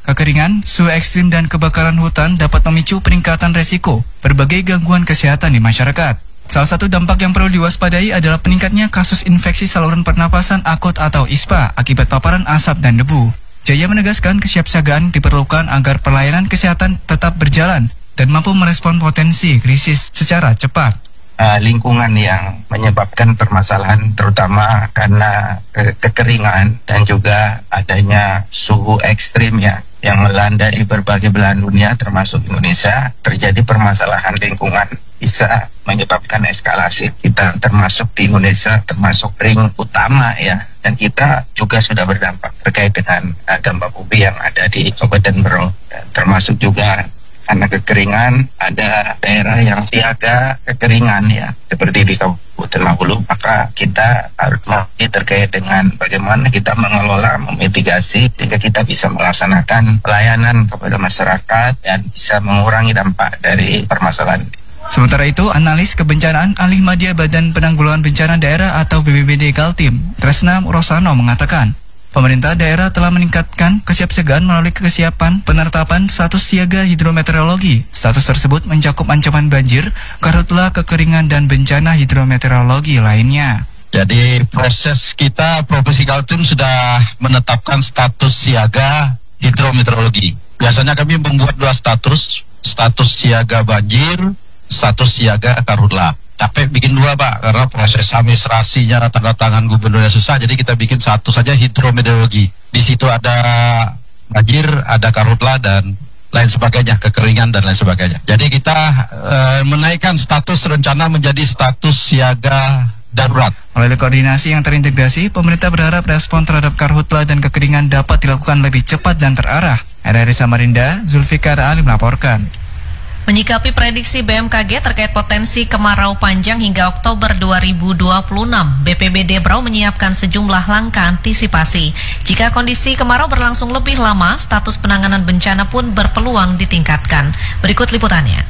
Kekeringan, suhu ekstrim, dan kebakaran hutan dapat memicu peningkatan resiko berbagai gangguan kesehatan di masyarakat. Salah satu dampak yang perlu diwaspadai adalah peningkatnya kasus infeksi saluran pernapasan akut atau ISPA akibat paparan asap dan debu. Jaya menegaskan kesiapsiagaan diperlukan agar pelayanan kesehatan tetap berjalan dan mampu merespon potensi krisis secara cepat. Lingkungan yang menyebabkan permasalahan terutama karena kekeringan dan juga adanya suhu ekstrim yang melanda di berbagai belahan dunia termasuk Indonesia, terjadi permasalahan lingkungan bisa menyebabkan eskalasi kita termasuk di Indonesia termasuk ring utama dan kita juga sudah berdampak terkait dengan dampak bumi yang ada di Kabupaten Berau, termasuk juga karena kekeringan, ada daerah yang siaga kekeringan seperti di Kabupaten Mahulu, maka kita harus terkait dengan bagaimana kita mengelola, memitigasi sehingga kita bisa melaksanakan pelayanan kepada masyarakat dan bisa mengurangi dampak dari permasalahan. Sementara itu, analis kebencanaan Alih Madya Badan Penanggulangan Bencana Daerah atau BPBD Kaltim, Tresna Rosano mengatakan, pemerintah daerah telah meningkatkan kesiapsiagaan melalui kesiapan penetapan status siaga hidrometeorologi. Status tersebut mencakup ancaman banjir, karhutla, kekeringan, dan bencana hidrometeorologi lainnya. Jadi proses kita, Provinsi Kaltim sudah menetapkan status siaga hidrometeorologi. Biasanya kami membuat dua status siaga banjir, status siaga karhutla. Capek bikin dua Pak, karena proses administrasinya, tanda tangan gubernurnya susah, jadi kita bikin satu saja hidrometeorologi. Di situ ada banjir, ada karhutla, dan lain sebagainya, kekeringan dan lain sebagainya. Jadi kita menaikkan status rencana menjadi status siaga darurat. Melalui koordinasi yang terintegrasi, pemerintah berharap respon terhadap karhutla dan kekeringan dapat dilakukan lebih cepat dan terarah. RRI Samarinda, Zulfikar Ali melaporkan. Menyikapi prediksi BMKG terkait potensi kemarau panjang hingga Oktober 2026, BPBD Berau menyiapkan sejumlah langkah antisipasi. Jika kondisi kemarau berlangsung lebih lama, status penanganan bencana pun berpeluang ditingkatkan. Berikut liputannya.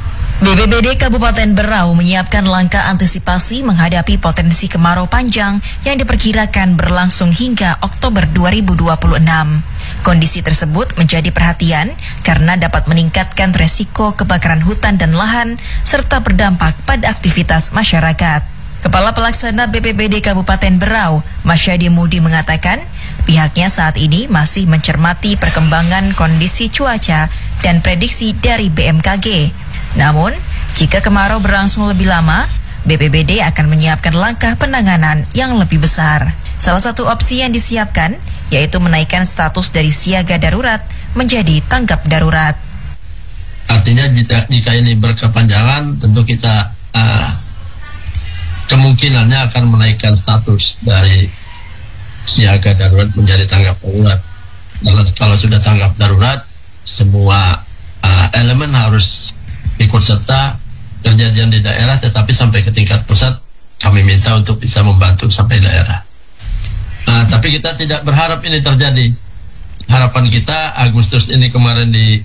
BPBD Kabupaten Berau menyiapkan langkah antisipasi menghadapi potensi kemarau panjang yang diperkirakan berlangsung hingga Oktober 2026. Kondisi tersebut menjadi perhatian karena dapat meningkatkan resiko kebakaran hutan dan lahan serta berdampak pada aktivitas masyarakat. Kepala Pelaksana BPBD Kabupaten Berau, Masyadi Mudi mengatakan, pihaknya saat ini masih mencermati perkembangan kondisi cuaca dan prediksi dari BMKG. Namun, jika kemarau berlangsung lebih lama, BPBD akan menyiapkan langkah penanganan yang lebih besar. Salah satu opsi yang disiapkan yaitu menaikkan status dari siaga darurat menjadi tanggap darurat. Artinya jika ini berkepanjangan, tentu kita kemungkinannya akan menaikkan status dari siaga darurat menjadi tanggap darurat. Kalau sudah tanggap darurat, semua elemen harus ikut serta kejadian di daerah, tetapi sampai ke tingkat pusat kami minta untuk bisa membantu sampai daerah. Tapi kita tidak berharap ini terjadi. Harapan kita Agustus ini kemarin di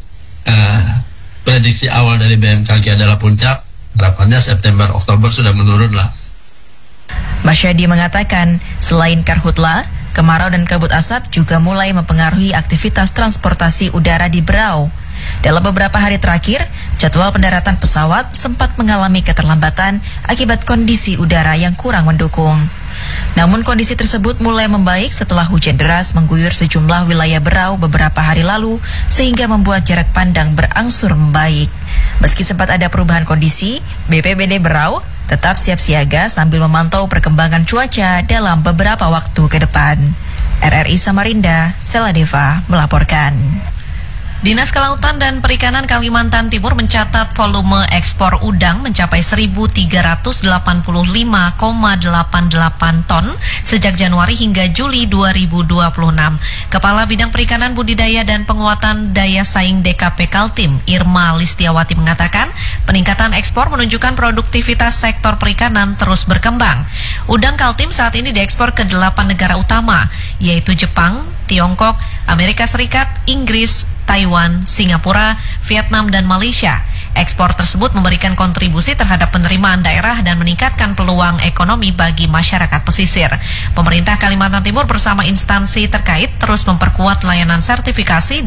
prediksi awal dari BMKG adalah puncak. Harapannya September, Oktober sudah menurun lah. Masyadi mengatakan selain karhutla, kemarau dan kabut asap juga mulai mempengaruhi aktivitas transportasi udara di Berau. Dalam beberapa hari terakhir, jadwal pendaratan pesawat sempat mengalami keterlambatan akibat kondisi udara yang kurang mendukung. Namun kondisi tersebut mulai membaik setelah hujan deras mengguyur sejumlah wilayah Berau beberapa hari lalu sehingga membuat jarak pandang berangsur membaik. Meski sempat ada perubahan kondisi, BPBD Berau tetap siap siaga sambil memantau perkembangan cuaca dalam beberapa waktu ke depan. RRI Samarinda, Seladeva melaporkan. Dinas Kelautan dan Perikanan Kalimantan Timur mencatat volume ekspor udang mencapai 1.385,88 ton sejak Januari hingga Juli 2026. Kepala Bidang Perikanan Budidaya dan Penguatan Daya Saing DKP Kaltim, Irma Listiawati mengatakan, peningkatan ekspor menunjukkan produktivitas sektor perikanan terus berkembang. Udang Kaltim saat ini diekspor ke 8 negara utama, yaitu Jepang, Tiongkok, Amerika Serikat, Inggris, Taiwan, Singapura, Vietnam, dan Malaysia. Ekspor tersebut memberikan kontribusi terhadap penerimaan daerah dan meningkatkan peluang ekonomi bagi masyarakat pesisir. Pemerintah Kalimantan Timur bersama instansi terkait terus memperkuat layanan sertifikasi